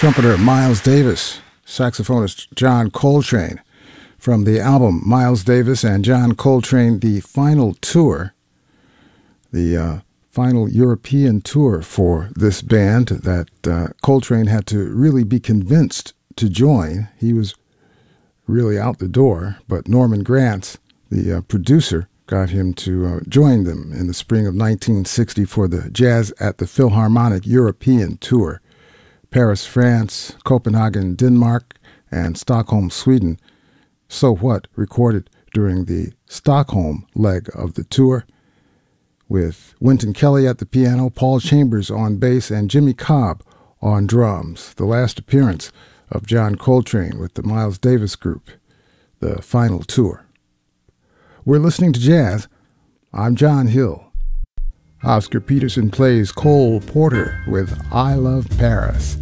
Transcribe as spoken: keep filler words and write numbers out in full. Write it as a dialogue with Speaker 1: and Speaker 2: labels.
Speaker 1: Trumpeter Miles Davis, saxophonist John Coltrane. From the album Miles Davis and John Coltrane, The Final Tour, the uh, final European tour for this band that uh, Coltrane had to really be convinced to join. He was really out the door, but Norman Granz, the uh, producer, got him to uh, join them in the spring of nineteen sixty for the Jazz at the Philharmonic European Tour. Paris, France, Copenhagen, Denmark, and Stockholm, Sweden. So What, recorded during the Stockholm leg of the tour, with Wynton Kelly at the piano, Paul Chambers on bass, and Jimmy Cobb on drums. The last appearance of John Coltrane with the Miles Davis Group, the final tour. We're listening to jazz. I'm John Hill. Oscar Peterson plays Cole Porter with I Love Paris.